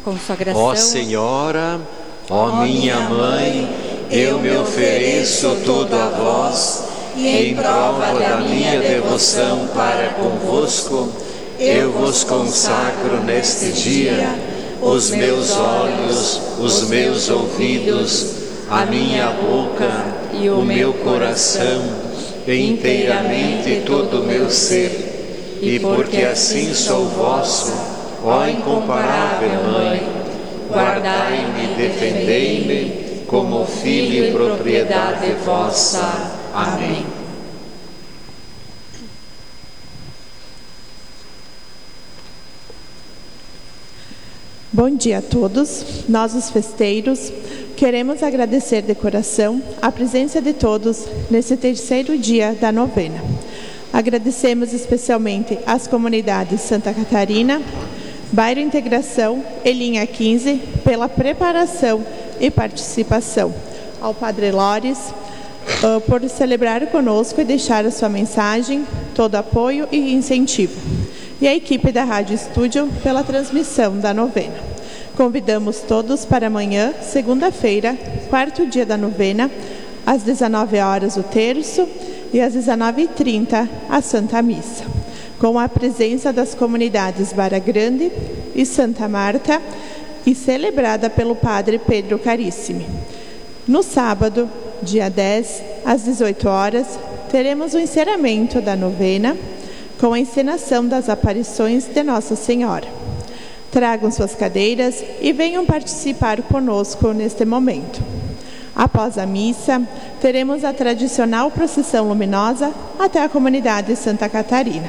consagração. Ó Senhora, ó minha Mãe, eu me ofereço todo a vós, e em prova da minha devoção para convosco, eu vos consagro neste dia os meus olhos, os meus ouvidos, a minha boca e o meu coração, inteiramente todo o meu ser, e porque assim sou vosso, ó incomparável Mãe, guardai-me e defendei-me como filho e propriedade vossa. Amém. Bom dia a todos. Nós, os festeiros, queremos agradecer de coração a presença de todos nesse terceiro dia da novena. Agradecemos especialmente às comunidades Santa Catarina, Bairro Integração e Linha 15 pela preparação e participação. Ao Padre Lores, por celebrar conosco e deixar a sua mensagem, todo apoio e incentivo. E a equipe da Rádio Estúdio pela transmissão da novena. Convidamos todos para amanhã, segunda-feira, quarto dia da novena, às 19 horas o terço e às 19h30 a Santa Missa, com a presença das comunidades Barra Grande e Santa Marta e celebrada pelo Padre Pedro Carissimi. No sábado, dia 10, às 18 horas, teremos o encerramento da novena com a encenação das aparições de Nossa Senhora. Tragam suas cadeiras e venham participar conosco neste momento. Após a missa, teremos a tradicional procissão luminosa até a comunidade Santa Catarina.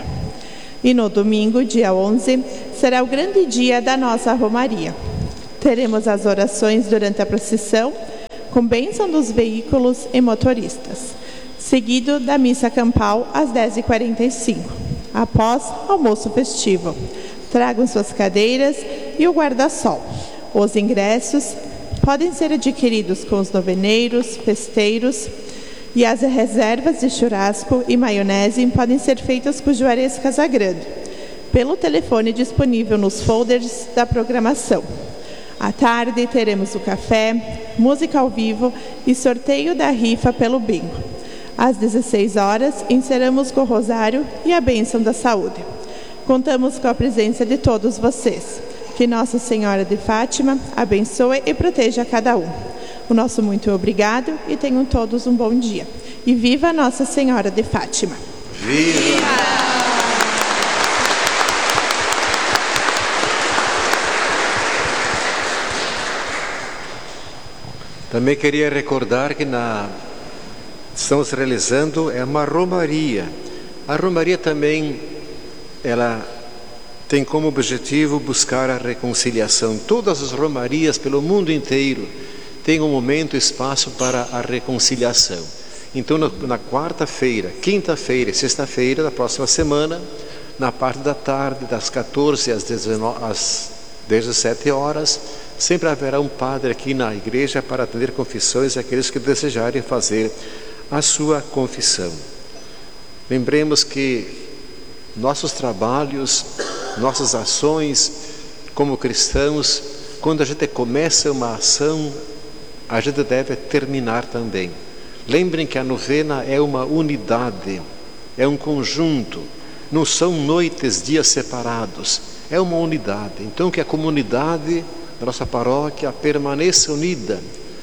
E no domingo, dia 11, será o grande dia da nossa Romaria. Teremos as orações durante a procissão, com bênção dos veículos e motoristas, seguido da missa campal às 10h45, após almoço festivo. Tragam suas cadeiras e o guarda-sol. Os ingressos podem ser adquiridos com os noveneiros, festeiros, e as reservas de churrasco e maionese podem ser feitas com o Juarez Casagrande, pelo telefone disponível nos folders da programação. À tarde teremos o café, música ao vivo e sorteio da rifa pelo bingo. Às 16 horas, encerramos com o rosário e a bênção da saúde. Contamos com a presença de todos vocês. Que Nossa Senhora de Fátima abençoe e proteja cada um. O nosso muito obrigado e tenham todos um bom dia. E viva Nossa Senhora de Fátima! Viva! Também queria recordar que estamos realizando uma romaria. A romaria também, ela tem como objetivo buscar a reconciliação. Todas as romarias pelo mundo inteiro têm um momento e espaço para a reconciliação. Então, na quarta-feira, quinta-feira e sexta-feira da próxima semana, na parte da tarde, das 14 às 17 horas, sempre haverá um padre aqui na igreja para atender confissões àqueles que desejarem fazer a sua confissão. Lembremos que nossos trabalhos, nossas ações como cristãos, quando a gente começa uma ação, a gente deve terminar também. Lembrem que a novena é uma unidade, é um conjunto, não são noites, dias separados, é uma unidade. Então que a comunidade da nossa paróquia permaneça unida,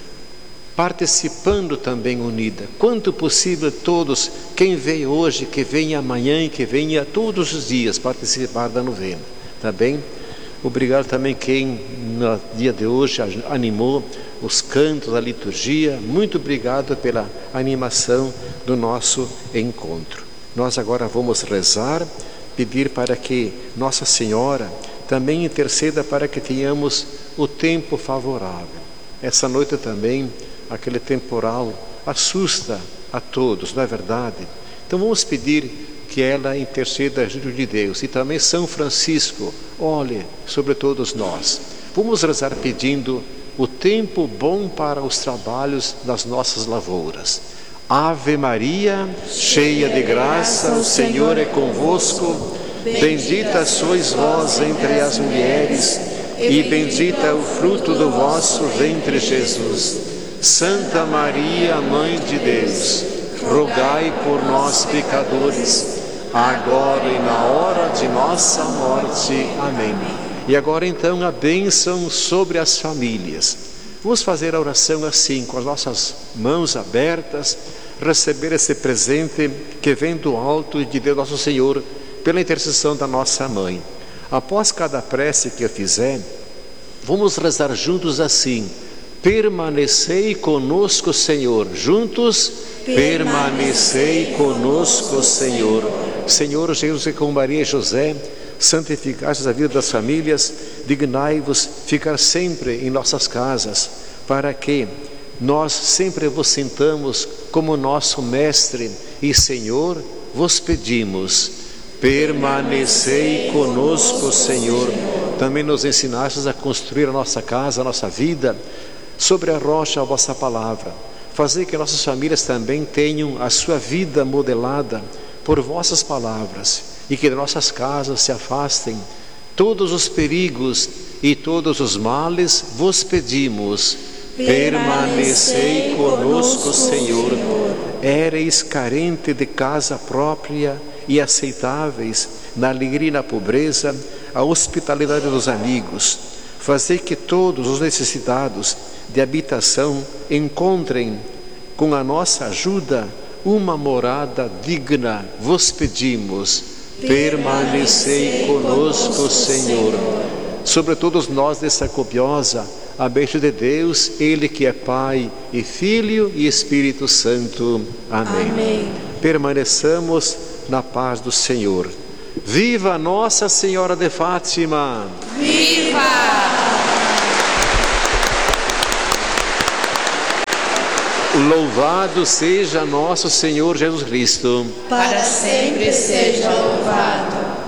participando também unida. Quanto possível todos, quem veio hoje, que venha amanhã e que venha todos os dias participar da novena, tá bem? Obrigado também quem no dia de hoje animou os cantos, a liturgia. Muito obrigado pela animação do nosso encontro. Nós agora vamos rezar, pedir para que Nossa Senhora também interceda para que tenhamos o tempo favorável. Essa noite também, aquele temporal assusta a todos, não é verdade? Então vamos pedir que ela interceda junto de Deus. E também São Francisco, olhe sobre todos nós. Vamos rezar pedindo o tempo bom para os trabalhos das nossas lavouras. Ave Maria, cheia de graça, o Senhor é convosco. Bendita sois vós entre as mulheres, e bendito é o fruto do vosso ventre, Jesus. Santa Maria, Mãe de Deus, rogai por nós, pecadores, agora e na hora de nossa morte. Amém. E agora então a bênção sobre as famílias. Vamos fazer a oração assim, com as nossas mãos abertas, receber esse presente que vem do alto e de Deus nosso Senhor, pela intercessão da nossa mãe. Após cada prece que eu fizer, vamos rezar juntos assim: permanecei conosco, Senhor. Juntos, permanecei conosco, Senhor. Senhor Jesus, que com Maria e José santificastes a vida das famílias, dignai-vos ficar sempre em nossas casas, para que nós sempre vos sintamos como nosso Mestre e Senhor. Vos pedimos, permanecei conosco, Senhor. Também nos ensinastes a construir a nossa casa, a nossa vida, sobre a rocha a vossa palavra. Fazei que nossas famílias também tenham a sua vida modelada por vossas palavras, e que de nossas casas se afastem todos os perigos e todos os males. Vos pedimos, permanecei conosco, Senhor. Éreis carente de casa própria e aceitáveis na alegria e na pobreza, a hospitalidade dos amigos. Fazei que todos os necessitados de habitação encontrem, com a nossa ajuda, uma morada digna. Vos pedimos, permanecei conosco, Senhor. Sobre todos nós dessa copiosa, a bênção de Deus, Ele que é Pai e Filho e Espírito Santo. Amém. Amém. Permaneçamos na paz do Senhor. Viva Nossa Senhora de Fátima! Viva! Louvado seja nosso Senhor Jesus Cristo. Para sempre seja louvado.